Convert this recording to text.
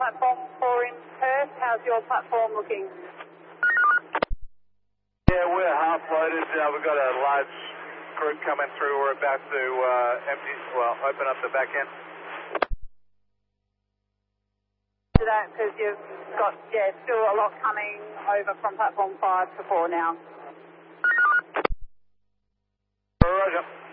platform 4 in Perth. How's your platform looking? Yeah, we're half loaded. We've got a large group coming through. We're about to open up the back end. To that, because you've got, still a lot coming over from platform 5 to 4 now. Roger.